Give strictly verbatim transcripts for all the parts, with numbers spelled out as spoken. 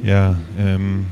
Ja, ähm,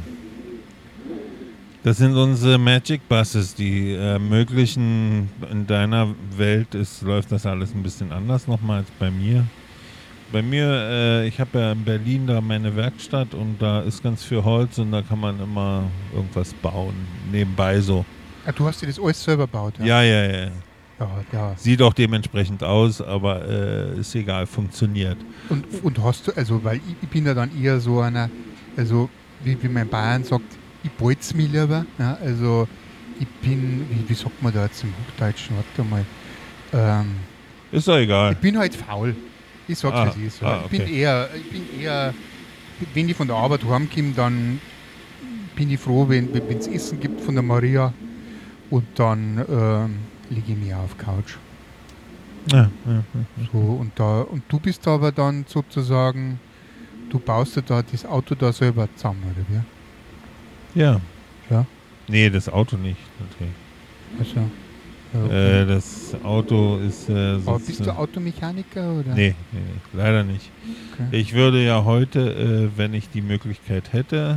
das sind unsere Magic Buses, die ermöglichen, in deiner Welt ist, läuft das alles ein bisschen anders nochmal als bei mir. Bei mir, äh, ich habe ja in Berlin da meine Werkstatt und da ist ganz viel Holz und da kann man immer irgendwas bauen, nebenbei so. Ah, du hast dir das alles selber gebaut, ja? Ja, ja, ja. Ja, ja. Sieht auch dementsprechend aus, aber äh, ist egal, funktioniert. Und, und hast du, also, weil ich, ich bin ja dann eher so einer, also, wie, wie mein Bayern sagt, ich bolz mich lieber, ja, also, ich bin, wie, wie sagt man da jetzt im Hochdeutschen, warte mal, ähm, Ist doch egal. ich bin halt faul. Ich sag's, Ah, wie es ist. Ja. ah, Ich bin okay. eher, ich bin eher, wenn ich von der Arbeit heimkomme, dann bin ich froh, wenn es Essen gibt von der Maria und dann ähm, lege ich mich auf die Couch. Ja, ja, ja. So, und, da, und du bist aber dann sozusagen, du baust dir da das Auto da selber zusammen, oder wie? Ja. Ja. Nee, das Auto nicht. Okay. Also, ja, okay. Äh, das Auto ist. Äh, aber sonst, bist du Automechaniker, oder? Nee, nee, nee, leider nicht. Okay. Ich würde ja heute, äh, wenn ich die Möglichkeit hätte,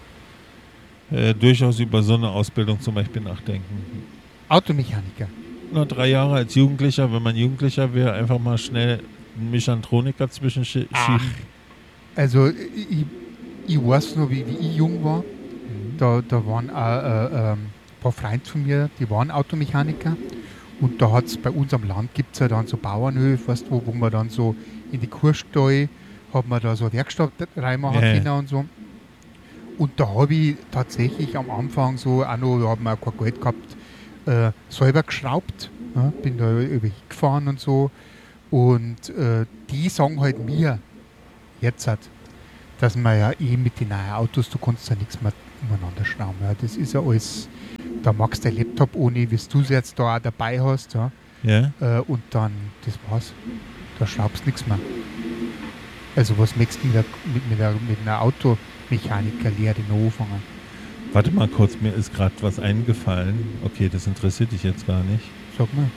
äh, durchaus über so eine Ausbildung zum Beispiel nachdenken. Automechaniker. Nur drei Jahre als Jugendlicher, wenn man Jugendlicher wäre, einfach mal schnell einen Mechatroniker zwischenschieben. Ach. Also, ich, ich weiß noch, wie, wie ich jung war. Da, da waren auch äh, äh, ein paar Freunde von mir, die waren Automechaniker. Und da hat es bei uns am Land gibt es ja dann so Bauernhöfe, weißt, wo, wo man dann so in die Kurstall hat man da so eine Werkstatt reinmachen Ja. können und so. Und da habe ich tatsächlich am Anfang so, auch noch, da hat man auch kein Geld gehabt, äh, selber geschraubt. Ja, bin da über gefahren und so. Und äh, die sagen halt mir jetzt, halt, dass man ja eh mit den neuen Autos, du kannst ja nichts mehr umeinander schrauben. Ja. Das ist ja alles, da magst du dein Laptop ohne, wie du es jetzt da auch dabei hast. Ja. Ja? Äh, und dann, das war's. Da schraubst du nichts mehr. Also was möchtest du mit, der, mit, mit, der, mit einer Automechaniker-Lehre noch anfangen? Warte mal kurz, mir ist gerade was eingefallen. Okay, das interessiert dich jetzt gar nicht. Sag mal.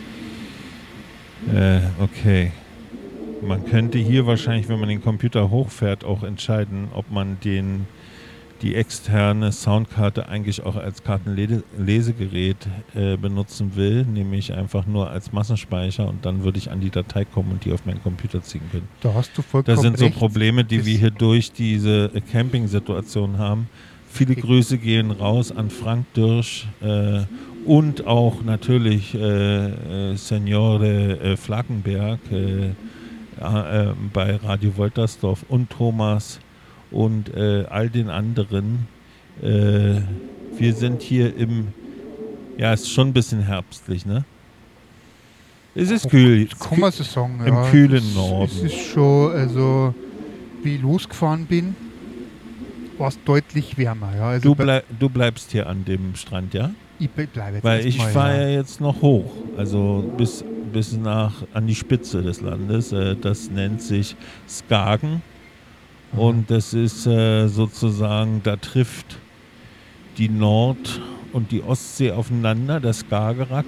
Äh, okay. Man könnte hier wahrscheinlich, wenn man den Computer hochfährt, auch entscheiden, ob man den, die externe Soundkarte eigentlich auch als Kartenlesegerät äh, benutzen will, nämlich einfach nur als Massenspeicher und dann würde ich an die Datei kommen und die auf meinen Computer ziehen können. Da hast du vollkommen Das sind so recht. Probleme, die Das wir hier durch diese Camping-Situation haben. Viele Grüße gehen raus an Frank Dürsch äh, und auch natürlich äh, äh, Signore äh, Flackenberg äh, äh, bei Radio Woltersdorf und Thomas und äh, all den anderen. Äh, wir sind hier im, ja, es ist schon ein bisschen herbstlich, ne? Es ist kühl. Das kann man so sagen. Im ja. kühlen es, Norden. Es ist schon, also wie ich losgefahren bin, war es deutlich wärmer. Ja. Also Du, bei- blei du bleibst hier an dem Strand, ja? ich be- bleibe jetzt Weil ich erstmal, fahre ja. ja jetzt noch hoch, also bis, bis nach an die Spitze des Landes. Äh, das nennt sich Skagen. Mhm. Und das ist äh, sozusagen, da trifft die Nord- und die Ostsee aufeinander, der Skagerrak,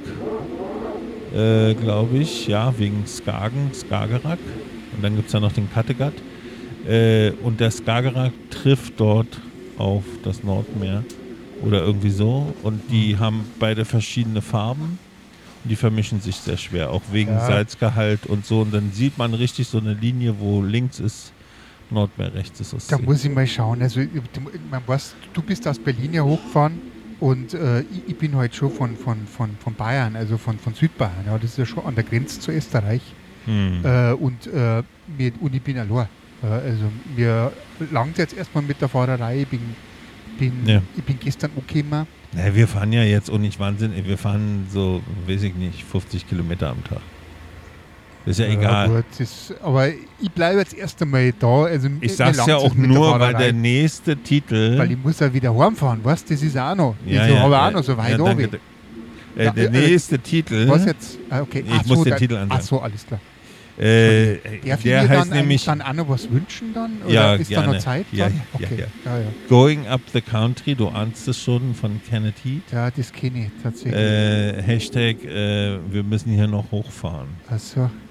äh, glaube ich, ja, wegen Skagen, Skagerrak. Und dann gibt es ja noch den Kattegat. Äh, und der Skagerrak trifft dort auf das Nordmeer oder irgendwie so. Und die haben beide verschiedene Farben. Und die vermischen sich sehr schwer, auch wegen Ja. Salzgehalt und so. Und dann sieht man richtig so eine Linie, wo links ist Nordmeer, rechts ist Ostsee. Da muss ich mal schauen. Also, ich- man weiß, du bist aus Berlin ja hochgefahren und äh, ich, ich bin halt schon von, von, von, von Bayern, also von, von Südbayern. Ja, das ist ja schon an der Grenze zu Österreich. Hm. Äh, und, äh, mir, und ich bin allein. Äh, also, mir langt jetzt erstmal mit der Fahrerei. Ich bin, bin, Ja. ich bin gestern angekommen. Na, wir fahren ja jetzt auch nicht wahnsinnig. Wir fahren so, weiß ich nicht, fünfzig Kilometer am Tag. Ist ja egal. Gut, das, aber ich bleibe jetzt erst einmal da. Also, mir- Ich mir sag's langt's ja jetzt auch mit nur, weil Fahrerei, der nächste Titel. Weil ich muss ja wieder heimfahren, weißt du? Das ist auch noch. ja, ich ja, habe ja, auch noch so weit ja, danke. runter. Äh, Ja, der äh, nächste Titel, Was jetzt? Ah, okay. Ich Ach muss so, den dann- Titel ansagen. Ach so, alles klar. äh, Darf der ich mir heißt dann, nämlich dann auch noch was wünschen dann? Oder Ja, ist da gerne. noch Zeit? Ja, dann? ja, ja, okay. ja. Ja, ja. Going Up the Country, du ahnst es schon, von Kenneth Heat. Ja, das kenne ich tatsächlich. Äh, Hashtag, äh, wir müssen hier noch hochfahren. Ach so.